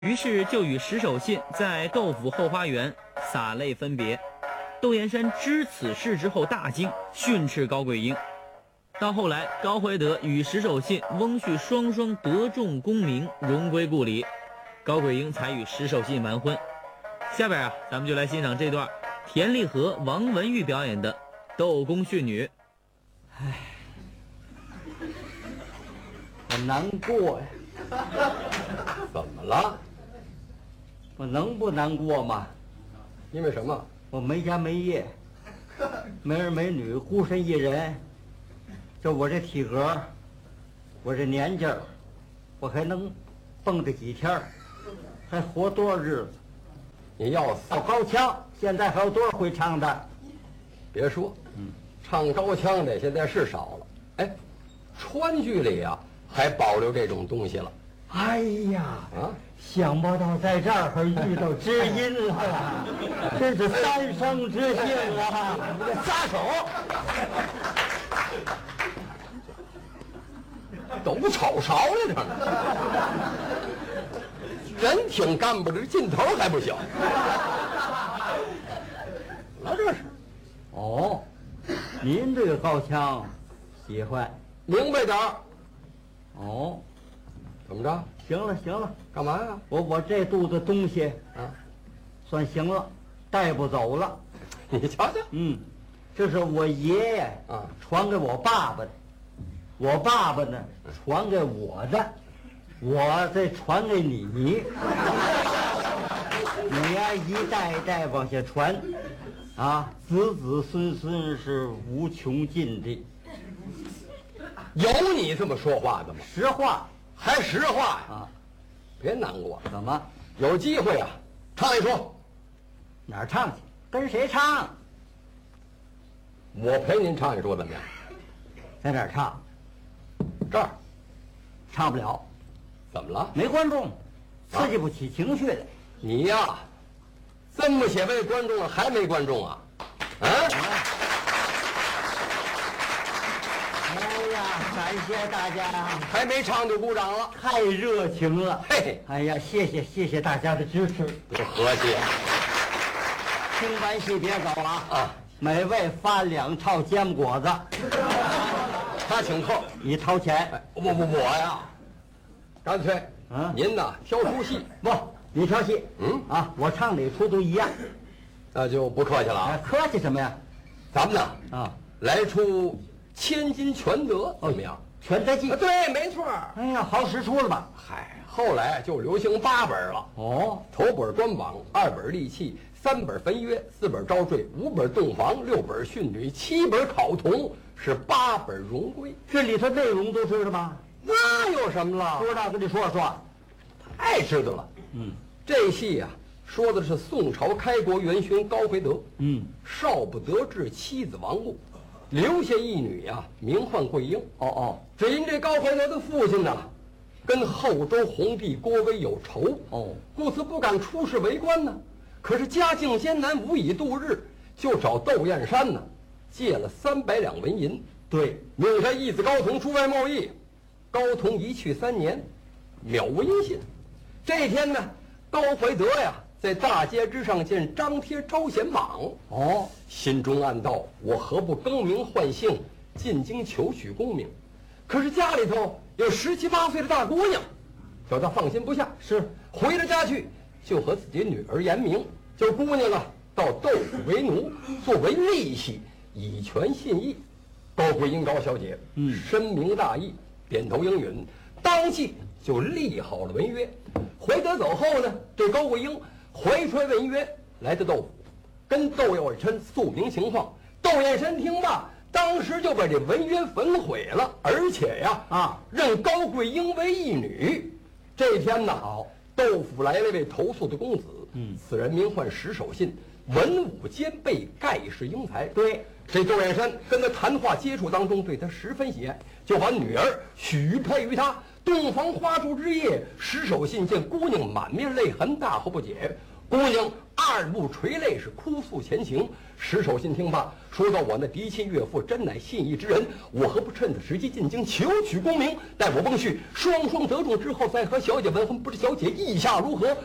于是就与石守信在窦府后花园洒泪分别。窦燕山知此事之后大惊，训斥高贵英。到后来，高怀德与石守信、翁婿双双得中功名，荣归故里，高贵英才与石守信完婚。下边咱们就来欣赏这段田丽和、王文玉表演的《窦公训女》。 唉，我难过呀。 怎么了？ 我能不难过吗？ 因为什么？ 我没家没业，没儿没女，孤身一人。就我这体格，我这年纪儿，我还能蹦跶几天，还活多少日子？ 你要死！ 高腔，现在还有多少会唱的？ 别说，唱高腔的现在是少了。哎，川剧里啊还保留这种东西了。 哎呀，想不到在这儿遇到知音了，真是三生之幸啊！你这撒手， 抖草勺来着呢，人挺干巴的，劲头还不小。那这是哦，您这个高腔喜欢， 明白点儿。 哦， 怎么着？ 行了行了， 干嘛呀？ 我这肚子东西啊， 算行了，带不走了。 你瞧瞧， 这是我爷爷啊传给我爸爸的，我爸爸呢传给我的，我再传给你，你呀一代一代往下传，啊，子子孙孙是无穷尽的。 有你这么说话的吗？ 实话还实话呀！ 啊， 别难过， 怎么有机会啊，唱一出。 哪儿唱去？跟谁唱？ 我陪您唱一出怎么样？ 在哪儿唱？ 这儿唱不了， 怎么了？ 没观众，刺激不起情绪来。 你呀，这么些位观众了，还没观众啊？啊！ 哎呀，感谢大家， 还没唱就鼓掌了， 太热情了。 嘿， 哎呀，谢谢大家的支持。 多和谐听完戏别走了啊！ 每位发2套煎果子， 他请客， 你掏钱。 哎，我呀，干脆，您呐挑出戏， 不，你挑戏。我唱哪出都一样。 那就不客气了啊。 客气什么呀？ 咱们呢来出千金全得怎么样？ 全德记。 对，没错。 哎呀，好使出了吧？ 嗨，后来就流行8本了。 哦， 头本专网，2本利器，3本焚约，4本招赘，5本洞房，6本训女，7本考童，是8本荣归。 这里头内容都知道吗？ 那有什么了？ 不知道跟你说说。 太知道了。这戏呀，说的是宋朝开国元勋高怀德。少不得志，妻子亡故，留下一女呀，名唤桂英。只因这高怀德的父亲呢，跟后周皇帝郭威有仇，故此不敢出仕为官呢。可是家境艰难，无以度日，就找窦燕山呢，借了300两纹银。 对， 命他义子高同出外贸易。高同一去3年，渺无音信。这天呢，高怀德呀，在大街之上见张贴招贤榜，心中暗道：我何不更名换姓，进京求取功名？可是家里头有17、18岁的大姑娘，叫他放心不下。是回了家去，就和自己女儿言明，就姑娘啊到窦府为奴，作为利息，以权信义。高桂英高小姐，深明大义，点头应允，当即就立好了文约。怀德走后呢，这高桂英怀揣文约来到窦府，跟窦燕山诉明情况。窦燕山听罢，当时就把这文约焚毁了，而且呀，任高桂英为义女。这天呢，窦府来了一位投宿的公子，此人名唤石守信，文武兼备，盖世英才。对，这窦燕山跟他谈话接触当中，对他十分喜爱，就把女儿许配于他。洞房花烛之夜，石守信见姑娘满面泪痕，大惑不解。姑娘二目垂泪，是哭诉前情。石守信听罢，说道：“我那嫡亲岳父真乃信义之人，我何不趁此时机进京求取功名？待我翁婿双双得中之后，再和小姐完婚。不知小姐意下如何？